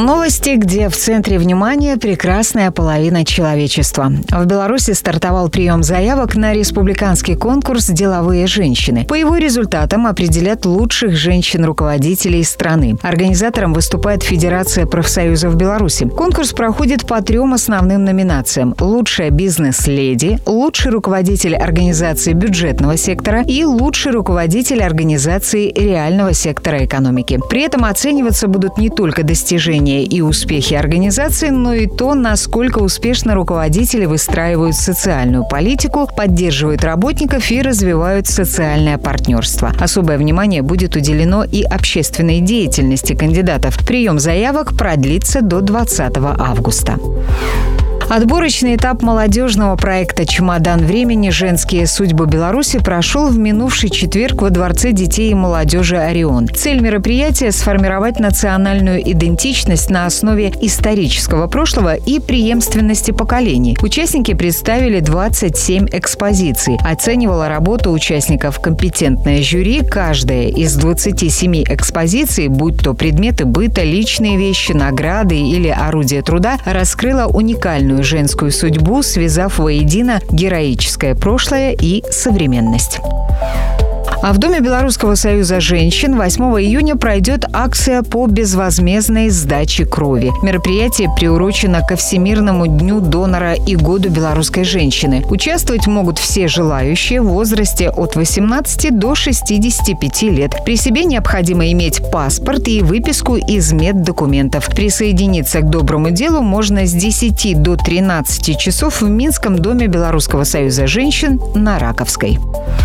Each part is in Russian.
Новости, где в центре внимания прекрасная половина человечества. В Беларуси стартовал прием заявок на республиканский конкурс «Деловые женщины». По его результатам определят лучших женщин-руководителей страны. Организатором выступает Федерация профсоюзов Беларуси. Конкурс проходит по 3 основным номинациям: лучшая бизнес-леди, лучший руководитель организации бюджетного сектора и лучший руководитель организации реального сектора экономики. При этом оцениваться будут не только достижения и успехи организации, но и то, насколько успешно руководители выстраивают социальную политику, поддерживают работников и развивают социальное партнерство. Особое внимание будет уделено и общественной деятельности кандидатов. Прием заявок продлится до 20 августа. Отборочный этап молодежного проекта «Чемодан времени. Женские судьбы Беларуси» прошел в минувший четверг во Дворце детей и молодежи «Орион». Цель мероприятия – сформировать национальную идентичность на основе исторического прошлого и преемственности поколений. Участники представили 27 экспозиций. Оценивала работу участников компетентное жюри. Каждая из 27 экспозиций, будь то предметы быта, личные вещи, награды или орудия труда, раскрыла уникальную женскую судьбу, связав воедино героическое прошлое и современность. А в Доме Белорусского союза женщин 8 июня пройдет акция по безвозмездной сдаче крови. Мероприятие приурочено ко Всемирному дню донора и Году белорусской женщины. Участвовать могут все желающие в возрасте от 18 до 65 лет. При себе необходимо иметь паспорт и выписку из меддокументов. Присоединиться к доброму делу можно с 10 до 13 часов в Минском Доме Белорусского союза женщин на Раковской.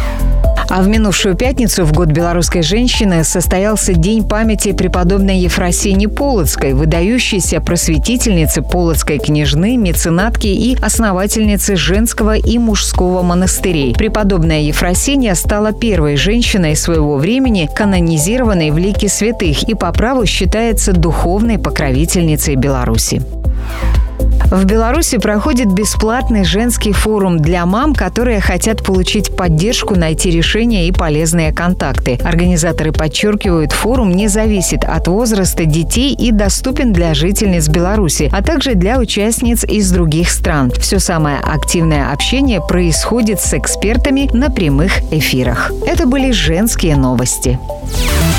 А в минувшую пятницу, в год белорусской женщины, состоялся День памяти преподобной Ефросиньи Полоцкой, выдающейся просветительницы, полоцкой княжны, меценатки и основательницы женского и мужского монастырей. Преподобная Ефросинья стала первой женщиной своего времени, канонизированной в лике святых, и по праву считается духовной покровительницей Беларуси. В Беларуси проходит бесплатный женский форум для мам, которые хотят получить поддержку, найти решения и полезные контакты. Организаторы подчеркивают, форум не зависит от возраста детей и доступен для жительниц Беларуси, а также для участниц из других стран. Все самое активное общение происходит с экспертами на прямых эфирах. Это были женские новости.